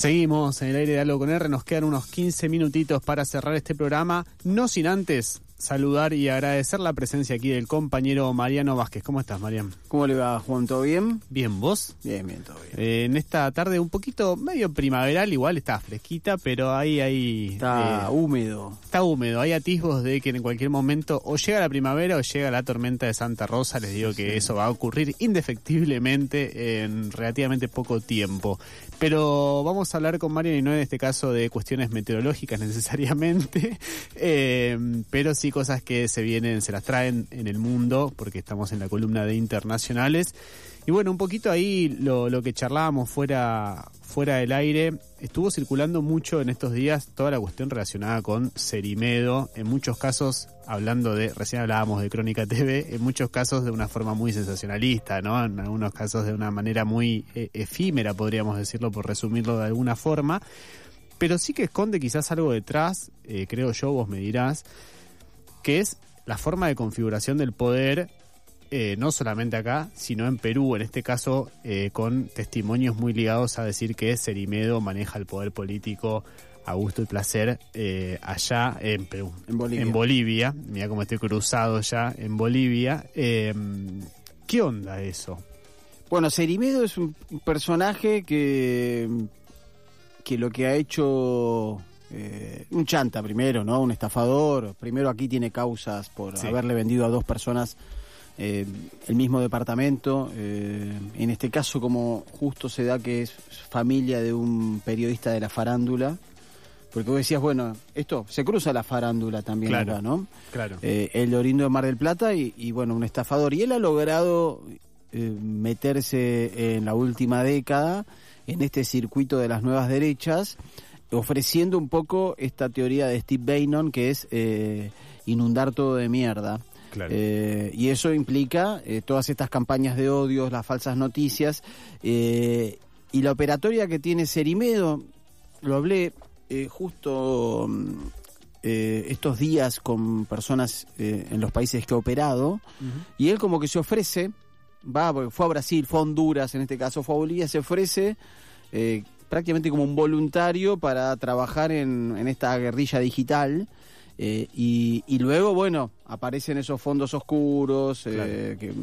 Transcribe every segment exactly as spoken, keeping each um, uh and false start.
Seguimos en el aire de Algo con R, nos quedan unos quince minutitos para cerrar este programa, no sin antes saludar y agradecer la presencia aquí del compañero Mariano Vázquez. ¿Cómo estás, Mariano? ¿Cómo le va, Juan? ¿Todo bien? Bien, ¿vos? Bien, bien, todo bien. Eh, en esta tarde un poquito medio primaveral, igual está fresquita, pero ahí hay... Está eh, húmedo. Está húmedo, hay atisbos de que en cualquier momento o llega la primavera o llega la tormenta de Santa Rosa. Les digo que sí, eso va a ocurrir indefectiblemente en relativamente poco tiempo. Pero vamos a hablar con Mariano y no en este caso de cuestiones meteorológicas necesariamente, eh, pero sí cosas que se vienen, se las traen en el mundo, porque estamos en la columna de internacionales. Y bueno, un poquito ahí lo, lo que charlábamos fuera, fuera del aire, estuvo circulando mucho en estos días toda la cuestión relacionada con Cerimedo, en muchos casos hablando de, recién hablábamos de Crónica T V, en muchos casos de una forma muy sensacionalista, ¿no? En algunos casos de una manera muy eh, efímera, podríamos decirlo, por resumirlo de alguna forma, pero sí que esconde quizás algo detrás, eh, creo yo, vos me dirás, que es la forma de configuración del poder, eh, no solamente acá, sino en Perú, en este caso eh, con testimonios muy ligados a decir que Cerimedo maneja el poder político a gusto y placer eh, allá en Perú. En Bolivia. En Bolivia, mira cómo estoy cruzado ya en Bolivia. Eh, ¿Qué onda eso? Bueno, Cerimedo es un personaje que, que lo que ha hecho... Eh, un chanta primero, ¿no? Un estafador. Primero aquí tiene causas por sí. haberle vendido a dos personas eh, el mismo departamento. Eh, en este caso, como justo se da que es familia de un periodista de la farándula, porque vos decías, bueno, esto se cruza la farándula también claro, acá, ¿no? Claro. Eh, el de Orindo de Mar del Plata y, y bueno, un estafador. Y él ha logrado eh, meterse en la última década en este circuito de las nuevas derechas, ofreciendo un poco esta teoría de Steve Bannon, que es eh, inundar todo de mierda. Claro. Eh, y eso implica eh, todas estas campañas de odios, las falsas noticias, eh, y la operatoria que tiene Cerimedo, lo hablé eh, justo eh, estos días con personas eh, en los países que ha operado, uh-huh. y él como que se ofrece, va, porque fue a Brasil, fue a Honduras, en este caso fue a Bolivia, se ofrece... Eh, prácticamente como un voluntario para trabajar en, en esta guerrilla digital, eh, y, y luego, bueno, aparecen esos fondos oscuros, eh, claro. que,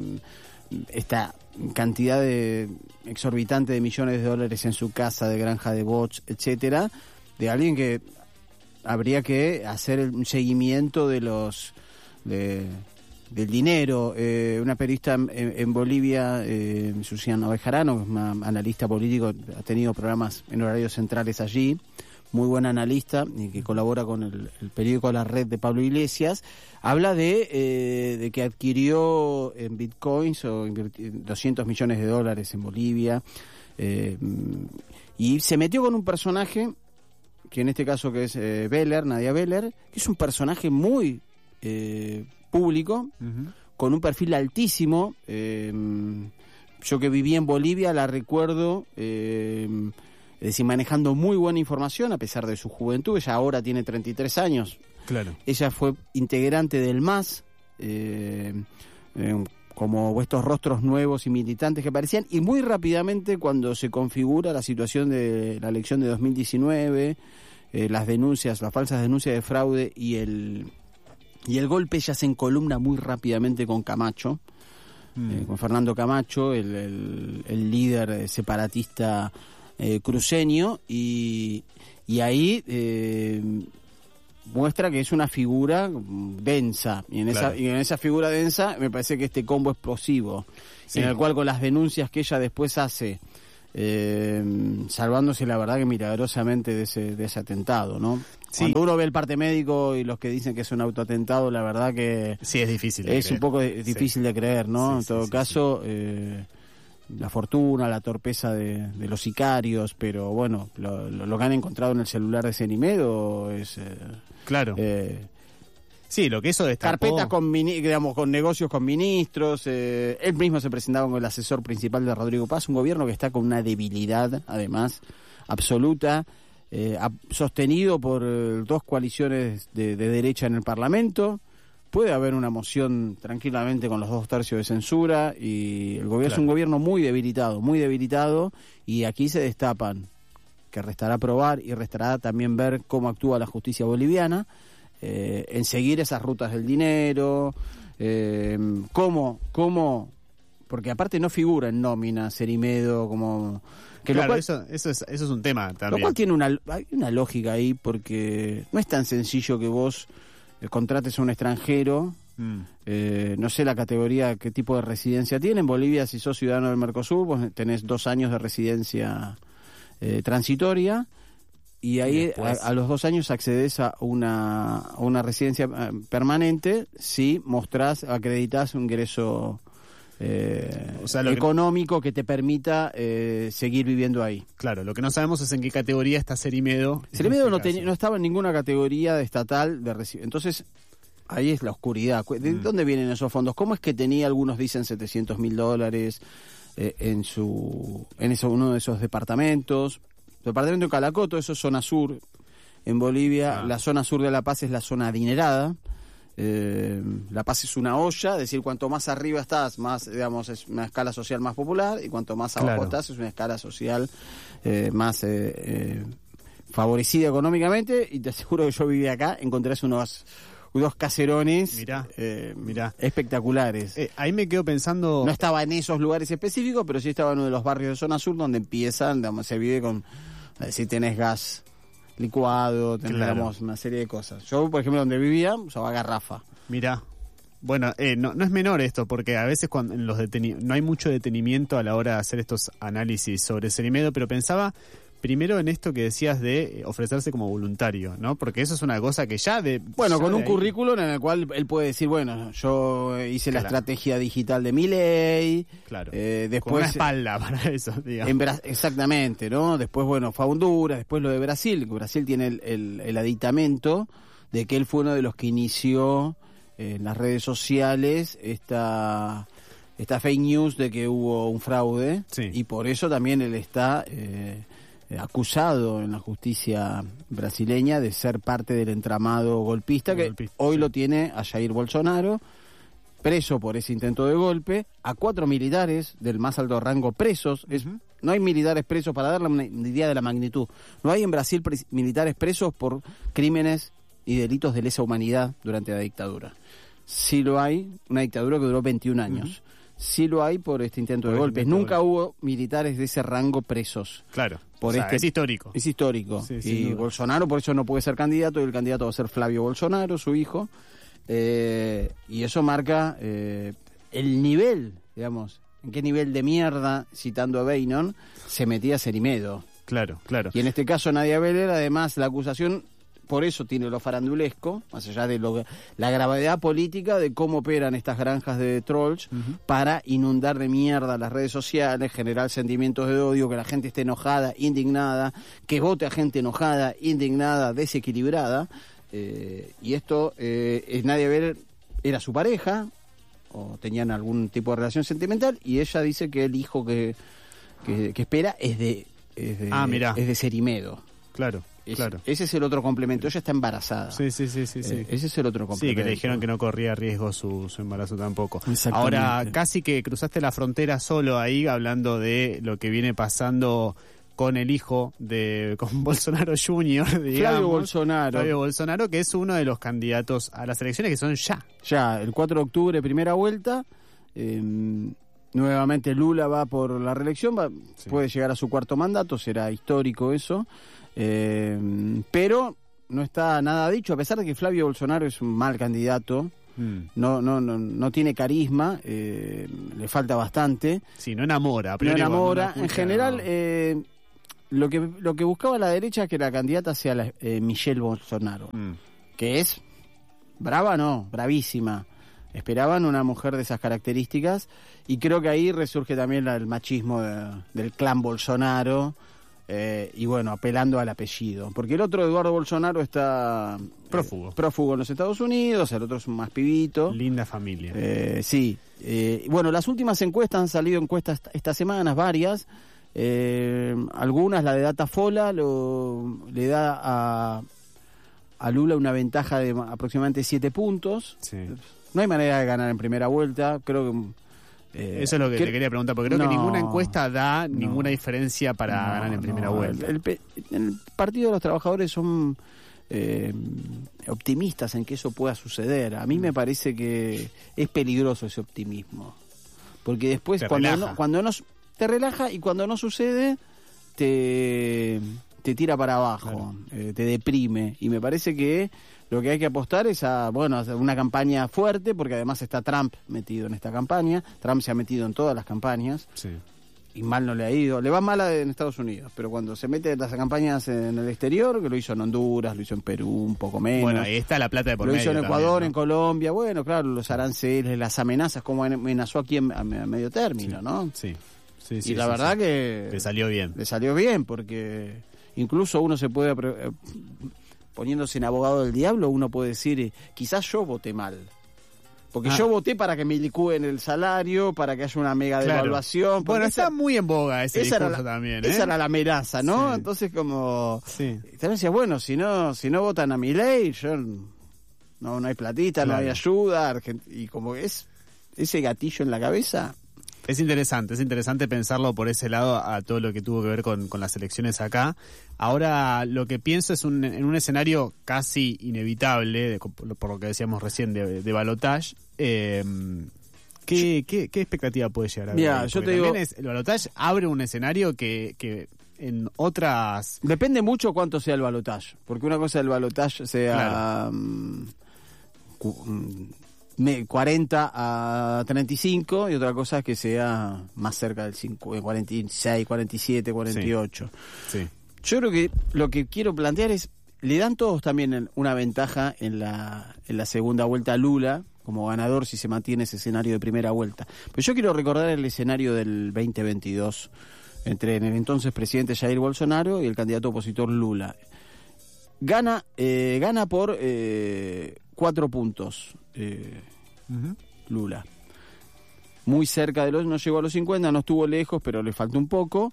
esta cantidad de exorbitante de millones de dólares en su casa, de granja de bots, etcétera, de alguien que habría que hacer un seguimiento de los... de del dinero. Eh, una periodista en, en Bolivia, eh, Susana Bejarano, que es una analista político, ha tenido programas en horarios centrales allí, muy buena analista, y que colabora con el, el periódico La Red de Pablo Iglesias, habla de, eh, de que adquirió en bitcoins o doscientos millones de dólares en Bolivia, eh, y se metió con un personaje, que en este caso que es eh, Beller, Nadia Beller, que es un personaje muy... Eh, público, uh-huh. con un perfil altísimo. Eh, yo que viví en Bolivia la recuerdo, eh, es decir, manejando muy buena información a pesar de su juventud. Ella ahora tiene treinta y tres años. Claro. Ella fue integrante del M A S, eh, eh, como estos rostros nuevos y militantes que aparecían, y muy rápidamente cuando se configura la situación de la elección de dos mil diecinueve, eh, las denuncias, las falsas denuncias de fraude y el... Y el golpe, ella se encolumna muy rápidamente con Camacho, mm. eh, con Fernando Camacho, el, el, el líder separatista eh, cruceño, y, y ahí eh, muestra que es una figura densa, y en, claro. esa, y en esa figura densa me parece que este combo explosivo, sí. en el cual con las denuncias que ella después hace, eh, salvándose la verdad que milagrosamente de ese, de ese atentado, ¿no? Sí. Cuando uno ve el parte médico y los que dicen que es un autoatentado, la verdad que... Sí, es difícil de Es creer. un poco de, difícil sí. de creer, ¿no? Sí, en todo sí, caso, sí. Eh, la fortuna, la torpeza de, de los sicarios, pero bueno, lo, lo, lo que han encontrado en el celular de Cerimedo es... Eh, claro. Eh, sí, lo que eso destapó... Carpetas con, digamos, con negocios con ministros, eh, él mismo se presentaba como el asesor principal de Rodrigo Paz, un gobierno que está con una debilidad, además, absoluta, eh, sostenido por eh, dos coaliciones de, de derecha en el Parlamento. Puede haber una moción tranquilamente con los dos tercios de censura, y el gobierno claro. es un gobierno muy debilitado, muy debilitado, y aquí se destapan que restará probar y restará también ver cómo actúa la justicia boliviana, eh, en seguir esas rutas del dinero, eh, cómo, cómo, porque aparte no figura en nómina Cerimedo como... Que claro, lo cual, eso, eso, es, eso es un tema también. Lo cual tiene una, hay una lógica ahí, porque no es tan sencillo que vos eh, contrates a un extranjero, mm. eh, no sé la categoría, qué tipo de residencia tiene. En Bolivia, si sos ciudadano del Mercosur, vos tenés dos años de residencia eh, transitoria, y ahí y después... a, a los dos años accedes a una, a una residencia permanente si mostrás, acreditás un ingreso... Eh, o sea, lo económico que... que te permita eh, seguir viviendo ahí. Claro, lo que no sabemos es en qué categoría está Cerimedo. Cerimedo este no, ten, no estaba en ninguna categoría de estatal de reci... Entonces, ahí es la oscuridad. ¿De mm. dónde vienen esos fondos? ¿Cómo es que tenía, algunos dicen, setecientos mil dólares eh, en su en eso, uno de esos departamentos? Departamento de Calacoto, eso es zona sur. En Bolivia, ah. la zona sur de La Paz es la zona adinerada. Eh, La Paz es una olla, es decir, cuanto más arriba estás, más, digamos, es una escala social más popular, y cuanto más abajo claro. estás, es una escala social eh, más eh, eh, favorecida económicamente. Y te aseguro que yo viví acá, encontrás unos unos caserones mirá, eh, mirá. espectaculares. Eh, ahí me quedo pensando... No estaba en esos lugares específicos, pero sí estaba en uno de los barrios de zona sur donde empiezan, digamos, se vive con, si tenés gas licuado, tendríamos claro. una serie de cosas. Yo, por ejemplo, donde vivía, usaba garrafa. Mirá. Bueno, eh, no, no es menor esto, porque a veces cuando en los deteni- no hay mucho detenimiento a la hora de hacer estos análisis sobre Cerimedo, pero pensaba primero en esto que decías de ofrecerse como voluntario, ¿no? Porque eso es una cosa que ya de... Bueno, ya con un ahí... currículum en el cual él puede decir, bueno, yo hice claro. la estrategia digital de mi ley. Claro. Eh, después, con una espalda para eso, digamos. En Bra- exactamente, ¿no? Después, bueno, fue a Honduras, después lo de Brasil. Brasil tiene el, el, el aditamento de que él fue uno de los que inició eh, en las redes sociales esta... esta fake news de que hubo un fraude. Sí. Y por eso también él está... Eh, acusado en la justicia brasileña de ser parte del entramado golpista, que golpista, hoy sí. lo tiene a Jair Bolsonaro, preso por ese intento de golpe, a cuatro militares del más alto rango presos. Es, uh-huh. No hay militares presos, para darle una idea de la magnitud, no hay en Brasil pre- militares presos por crímenes y delitos de lesa humanidad durante la dictadura. Sí lo hay, una dictadura que duró veintiún años. Uh-huh. Sí lo hay por este intento por de golpes. Nunca hubo militares de ese rango presos. Claro. Por o sea, este, es histórico. Es histórico. Sí, y Bolsonaro por eso no puede ser candidato, y el candidato va a ser Flavio Bolsonaro, su hijo. Eh, y eso marca eh, el nivel, digamos, en qué nivel de mierda, citando a Beynon, se metía Cerimedo. Claro, claro. Y en este caso Nadia Beller, además, la acusación... Por eso tiene lo farandulesco, más allá de lo, la gravedad política de cómo operan estas granjas de trolls uh-huh. para inundar de mierda las redes sociales, generar sentimientos de odio, que la gente esté enojada, indignada, que vote a gente enojada, indignada, desequilibrada. Eh, y esto, eh, Nadia Beller era su pareja, o tenían algún tipo de relación sentimental, y ella dice que el hijo que, que, que espera es de, es de, ah, mirá. es de Cerimedo. Claro. Claro. Ese es el otro complemento. Ella está embarazada. Sí, sí, sí, sí, sí. Eh, ese es el otro complemento. Sí, que le dijeron que no corría riesgo su, su embarazo tampoco. Ahora, casi que cruzaste la frontera solo ahí, hablando de lo que viene pasando con el hijo de con Bolsonaro junior, digamos. Flavio Bolsonaro. Flavio Bolsonaro, que es uno de los candidatos a las elecciones que son ya. Ya, el cuatro de octubre, primera vuelta. Eh, nuevamente Lula va por la reelección, va, sí. puede llegar a su cuarto mandato, será histórico eso. Eh, pero no está nada dicho, a pesar de que Flavio Bolsonaro es un mal candidato, mm. no, no, no, no tiene carisma, eh, le falta bastante. Sí, no enamora. No enamora. En general, eh, lo que lo que buscaba la derecha es que la candidata sea la, eh, Michelle Bolsonaro, mm. que es brava, no, bravísima. Esperaban una mujer de esas características, y creo que ahí resurge también la, el machismo de, del clan Bolsonaro. Eh, y bueno, apelando al apellido, porque el otro, Eduardo Bolsonaro, está prófugo eh, prófugo en los Estados Unidos, el otro es un más pibito. Linda familia. Eh, sí. Eh, bueno, las últimas encuestas han salido encuestas estas semanas, varias. Eh, algunas, la de Datafola, lo, le da a, a Lula una ventaja de aproximadamente siete puntos. Sí. No hay manera de ganar en primera vuelta, creo que Eh, Eso es lo que, que te quería preguntar, porque creo no, que ninguna encuesta da no, ninguna diferencia para no, ganar en primera no, vuelta. El, el, el Partido de los Trabajadores son eh, optimistas en que eso pueda suceder. A mí me parece que es peligroso ese optimismo, porque después te cuando relaja. no, cuando no te relaja y cuando no sucede te, te tira para abajo, claro. eh, te deprime, y me parece que lo que hay que apostar es a, bueno, a una campaña fuerte, porque además está Trump metido en esta campaña. Trump se ha metido en todas las campañas. Sí. Y mal no le ha ido. Le va mal en Estados Unidos, pero cuando se mete en las campañas en el exterior, que lo hizo en Honduras, lo hizo en Perú, un poco menos. Bueno, ahí está la plata de por Lo medio hizo en Ecuador, también, ¿no? en Colombia. Bueno, claro, los aranceles, las amenazas, como amenazó aquí en, a medio término, sí. ¿no? Sí. Sí, sí, y la sí, verdad sí. que... Le salió bien. Le salió bien, porque incluso uno se puede... Eh, poniéndose en abogado del diablo, uno puede decir, eh, quizás yo voté mal. Porque ah. yo voté para que me licúen el salario, para que haya una mega claro. devaluación. Bueno, esa, está muy en boga ese esa discurso la, también, ¿eh? Esa era la amenaza, ¿no? Sí. Entonces como... Sí. También decía, bueno, si no si no votan a mi ley, yo no, no hay platita, claro. no hay ayuda. Argent- y como es ese gatillo en la cabeza... Es interesante, es interesante pensarlo por ese lado a todo lo que tuvo que ver con, con las elecciones acá. Ahora lo que pienso es un, en un escenario casi inevitable, de, por lo que decíamos recién, de, de balotage. Eh, ¿qué, qué, ¿Qué expectativa puede llegar a haber? Mira, yo te digo, es, el balotage abre un escenario que, que en otras... Depende mucho cuánto sea el balotage, porque una cosa del balotage sea... Claro. Um, cu- cuarenta a treinta y cinco y otra cosa es que sea más cerca del cinco, cuarenta y seis, cuarenta y siete, cuarenta y ocho. Sí. Sí. Yo creo que lo que quiero plantear es, le dan todos también una ventaja en la, en la segunda vuelta a Lula como ganador si se mantiene ese escenario de primera vuelta. Pero yo quiero recordar el escenario del veinte veintidós entre el entonces presidente Jair Bolsonaro y el candidato opositor Lula. Gana, eh, gana por eh, cuatro puntos. Eh, uh-huh. Lula muy cerca de los, no llegó a los cincuenta, no estuvo lejos, pero le faltó un poco.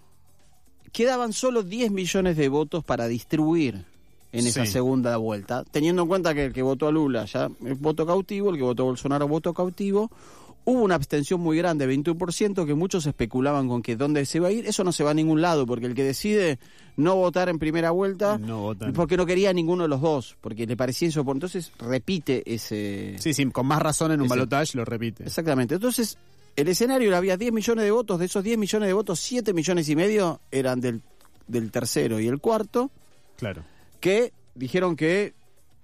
Quedaban solo diez millones de votos para distribuir en sí. esa segunda vuelta, teniendo en cuenta que el que votó a Lula ya es voto cautivo, el que votó a Bolsonaro voto cautivo. Hubo una abstención muy grande, veintiuno por ciento, que muchos especulaban con que dónde se va a ir. Eso no se va a ningún lado, porque el que decide no votar en primera vuelta, no porque no quería a ninguno de los dos, porque le parecía eso. Entonces repite ese... Sí, sí, con más razón en un balotaje lo repite. Exactamente. Entonces, el escenario había diez millones de votos. De esos diez millones de votos, siete millones y medio eran del, del tercero y el cuarto. Claro. Que dijeron que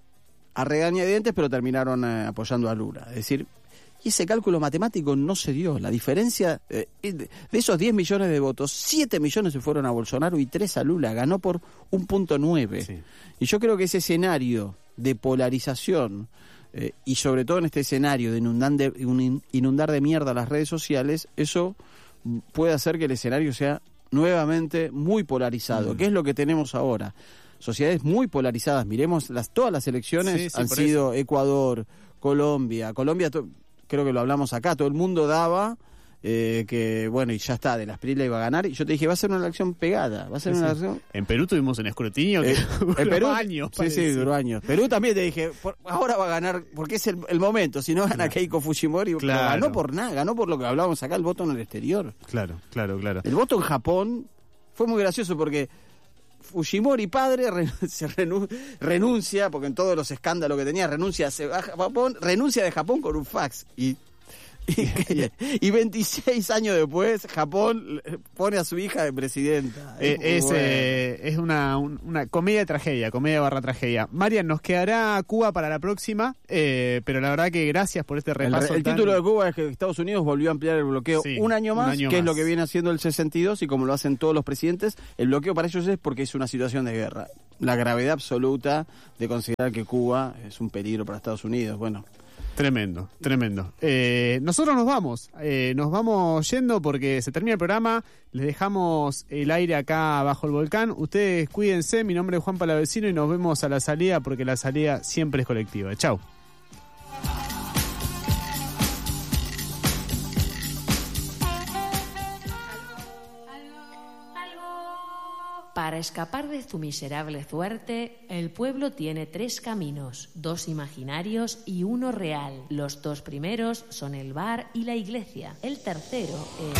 a regañadientes, pero terminaron eh, apoyando a Lula. Es decir... Y ese cálculo matemático no se dio. La diferencia, eh, de esos diez millones de votos, siete millones se fueron a Bolsonaro y tres a Lula. Ganó por un punto nueve. Sí. Y yo creo que ese escenario de polarización, eh, y sobre todo en este escenario de inundar de, inundar de mierda las redes sociales, eso puede hacer que el escenario sea nuevamente muy polarizado, mm. que es lo que tenemos ahora. Sociedades muy polarizadas. Miremos, las todas las elecciones sí, sí, han sido eso. Ecuador, Colombia. Colombia... To- creo que lo hablamos acá, todo el mundo daba eh, que, bueno, y ya está, de las Espriella iba a ganar, y yo te dije, va a ser una elección pegada, va a ser sí, una sí. elección... En Perú tuvimos un escrutinio que eh, duró en Perú, años. Sí, sí, duró años. Perú también te dije, por, ahora va a ganar, porque es el, el momento, si no gana claro. Keiko Fujimori, claro. ganó por nada, ganó por lo que hablábamos acá, el voto en el exterior. Claro, claro, claro. El voto en Japón fue muy gracioso porque... Fujimori padre se renun- renuncia, porque en todos los escándalos que tenía, renuncia a Japón, renuncia de Japón con un fax. Y, y, y veintiséis años después, Japón pone a su hija de presidenta. Eh, es bueno. eh, es una, un, una comedia de tragedia, comedia barra tragedia. Marian, nos quedará Cuba para la próxima, eh, pero la verdad que gracias por este repaso. El, el tan... título de Cuba es que Estados Unidos volvió a ampliar el bloqueo sí, un año más, un año que más. es lo que viene haciendo el sesenta y dos, y como lo hacen todos los presidentes, el bloqueo para ellos es porque es una situación de guerra. La gravedad absoluta de considerar que Cuba es un peligro para Estados Unidos, bueno... Tremendo, tremendo. Eh, nosotros nos vamos, eh, nos vamos yendo porque se termina el programa, les dejamos el aire acá bajo el volcán, ustedes cuídense, mi nombre es Juan Palavecino y nos vemos a la salida porque la salida siempre es colectiva. Chau. Algo, algo, algo Para escapar de tu miserable suerte, el pueblo tiene tres caminos, dos imaginarios y uno real. Los dos primeros son el bar y la iglesia. El tercero es...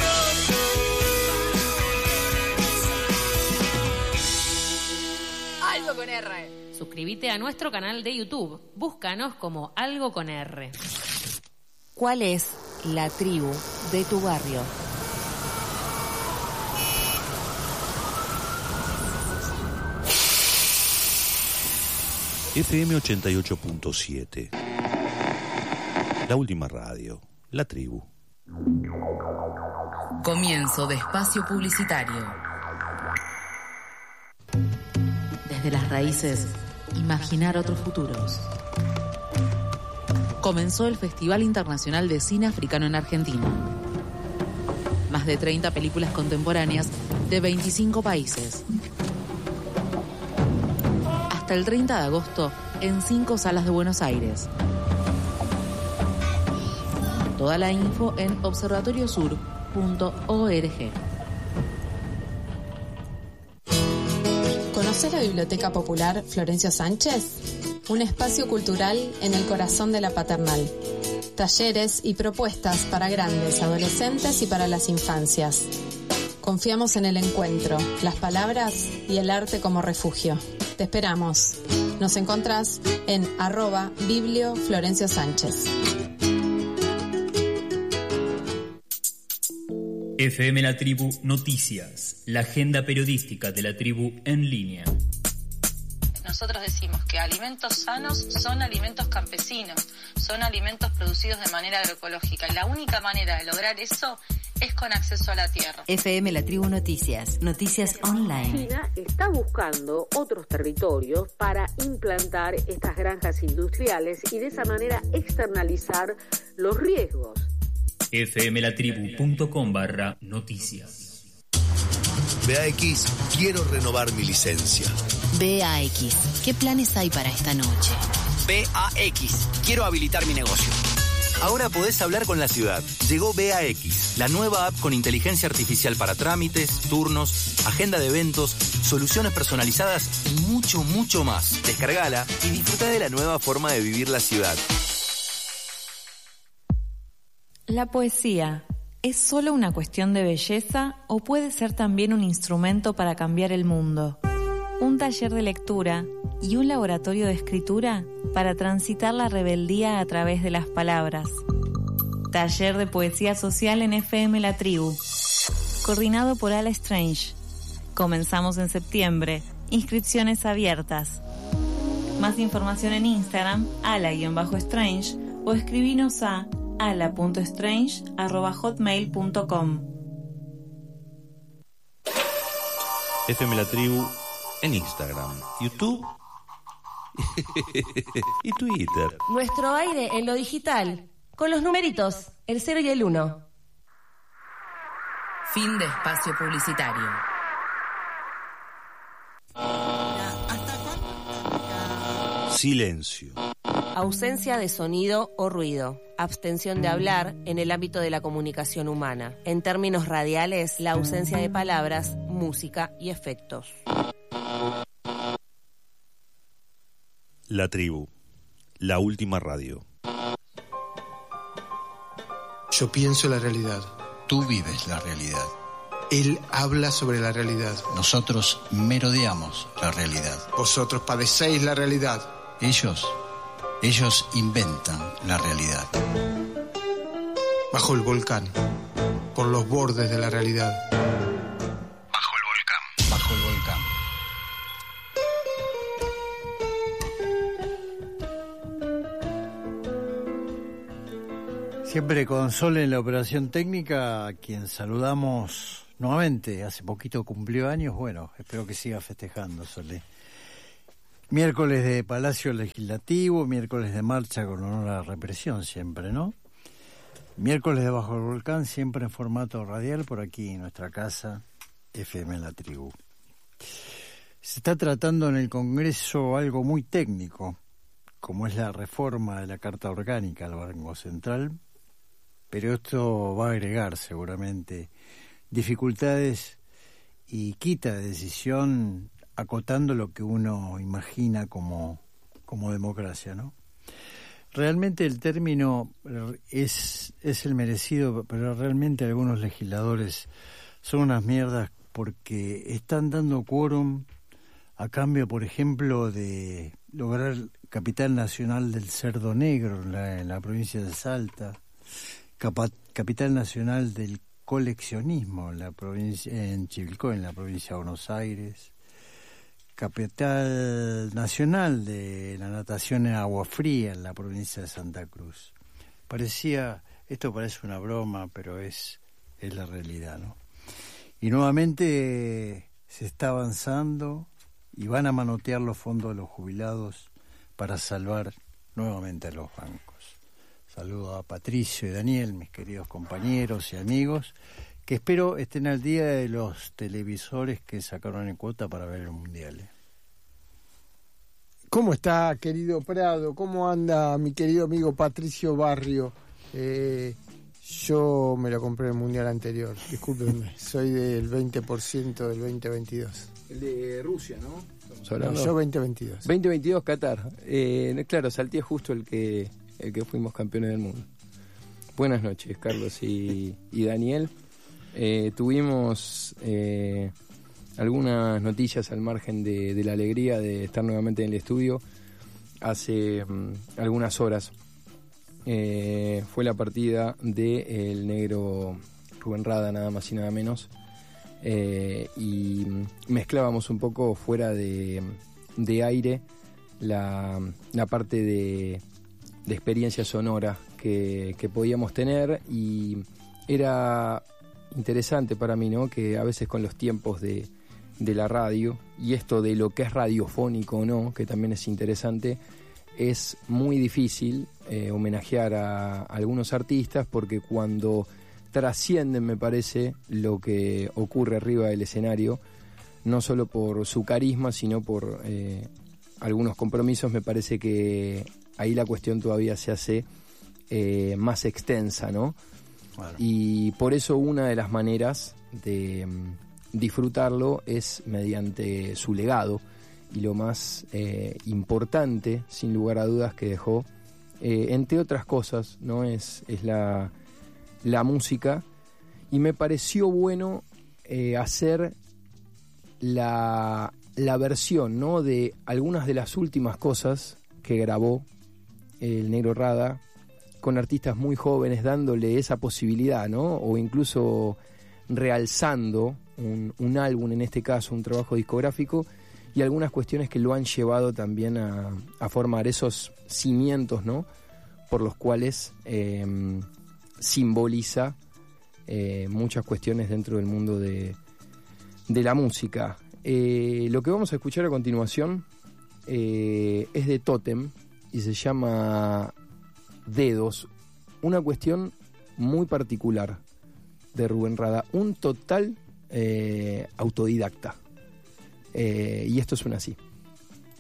Algo con R. Suscríbete a nuestro canal de YouTube. Búscanos como Algo con R. ¿Cuál es la tribu de tu barrio? F M ochenta y ocho punto siete. La última radio. La tribu. Comienzo de espacio publicitario. Desde las raíces, imaginar otros futuros. Comenzó el Festival Internacional de Cine Africano en Argentina. Más de treinta películas contemporáneas de veinticinco países. Hasta el treinta de agosto en cinco salas de Buenos Aires. Toda la info en observatorio sur punto org. ¿Conoces la Biblioteca Popular Florencio Sánchez? Un espacio cultural en el corazón de la Paternal. Talleres y propuestas para grandes, adolescentes y para las infancias. Confiamos en el encuentro, las palabras y el arte como refugio. Te esperamos. Nos encontrás en arroba Biblio Florencio Sánchez. F M La Tribu Noticias, la agenda periodística de la tribu en línea. Nosotros decimos que alimentos sanos son alimentos campesinos, son alimentos producidos de manera agroecológica y la única manera de lograr eso es con acceso a la tierra. F M La Tribu Noticias, noticias online. China está buscando otros territorios para implantar estas granjas industriales y de esa manera externalizar los riesgos. fmlatribu.com barra noticias. B A X, quiero renovar mi licencia. B A X, ¿qué planes hay para esta noche? B A X, quiero habilitar mi negocio. Ahora podés hablar con la ciudad. Llegó B A X, la nueva app con inteligencia artificial para trámites, turnos, agenda de eventos, soluciones personalizadas y mucho, mucho más. Descargala y disfruta de la nueva forma de vivir la ciudad. ¿La poesía es solo una cuestión de belleza o puede ser también un instrumento para cambiar el mundo? Un taller de lectura y un laboratorio de escritura para transitar la rebeldía a través de las palabras. Taller de poesía social en F M La Tribu. Coordinado por Ala Strange. Comenzamos en septiembre. Inscripciones abiertas. Más información en Instagram, ala-strange, o escribinos a ala punto strange arroba hotmail punto com. F M La Tribu en Instagram, YouTube y Twitter. Nuestro aire en lo digital, con los numeritos, el cero y el uno. Fin de espacio publicitario. Silencio. Ausencia de sonido o ruido. Abstención de hablar en el ámbito de la comunicación humana. En términos radiales, la ausencia de palabras, música y efectos. La Tribu, la última radio. Yo pienso la realidad. Tú vives la realidad. Él habla sobre la realidad. Nosotros merodeamos la realidad. Vosotros padecéis la realidad. Ellos, ellos inventan la realidad. Bajo el volcán, por los bordes de la realidad. Bajo el volcán. Bajo el volcán. Siempre con Sol en la operación técnica, a quien saludamos nuevamente. Hace poquito cumplió años, bueno, espero que siga festejando, Sole. Miércoles de Palacio Legislativo, miércoles de marcha con honor a la represión siempre, ¿no? Miércoles de Bajo el Volcán, siempre en formato radial, por aquí en nuestra casa, F M La Tribu. Se está tratando en el Congreso algo muy técnico, como es la reforma de la Carta Orgánica del Banco Central, pero esto va a agregar seguramente dificultades y quita de decisión acotando lo que uno imagina como, como democracia, ¿no? Realmente el término es, es el merecido, pero realmente algunos legisladores son unas mierdas porque están dando quórum a cambio, por ejemplo, de lograr capital nacional del cerdo negro en la, en la provincia de Salta, capa, capital nacional del coleccionismo en la provincia, en Chivilcoy, en la provincia de Buenos Aires, capital nacional de la natación en agua fría en la provincia de Santa Cruz. Parecía, esto parece una broma, pero es, es la realidad, ¿no? Y nuevamente se está avanzando y van a manotear los fondos de los jubilados para salvar nuevamente a los bancos. Saludo a Patricio y Daniel, mis queridos compañeros y amigos, que espero estén al día de los televisores que sacaron en cuota para ver el Mundial. ¿Cómo está, querido Prado? ¿Cómo anda mi querido amigo Patricio Barrio? Eh, yo me lo compré en el Mundial anterior, discúlpenme, soy del veinte por ciento del veinte veintidós. El de Rusia, ¿no? No, yo veinte veintidós. veinte veintidós Qatar. Eh, claro, salté justo el que el que fuimos campeones del mundo. Buenas noches, Carlos y, y Daniel. Eh, tuvimos eh, algunas noticias al margen de, de la alegría de estar nuevamente en el estudio hace um, algunas horas. Eh, fue la partida del negro Rubén Rada, nada más y nada menos. Eh, y mezclábamos un poco fuera de, de aire la, la parte de, de experiencia sonora que, que podíamos tener, y era interesante para mí, ¿no? Que a veces con los tiempos de, de la radio, y esto de lo que es radiofónico o no, que también es interesante, es muy difícil eh, homenajear a, a algunos artistas, porque cuando trascienden, me parece, lo que ocurre arriba del escenario, no solo por su carisma, sino por eh, algunos compromisos, me parece que ahí la cuestión todavía se hace eh, más extensa, ¿no? Claro. Y por eso una de las maneras de um, disfrutarlo es mediante su legado, y lo más eh, importante, sin lugar a dudas, que dejó, eh, entre otras cosas, ¿no? Es, es la... la música, y me pareció bueno eh, hacer la, la versión, ¿no? De algunas de las últimas cosas que grabó el Negro Rada con artistas muy jóvenes, dándole esa posibilidad, ¿no? O incluso realzando un, un álbum, en este caso un trabajo discográfico, y algunas cuestiones que lo han llevado también a, a formar esos cimientos, ¿no? Por los cuales eh, simboliza eh, muchas cuestiones dentro del mundo de, de la música. Eh, lo que vamos a escuchar a continuación eh, es de Tótem y se llama Dedos, una cuestión muy particular de Rubén Rada, un total eh, autodidacta. Eh, y esto suena así.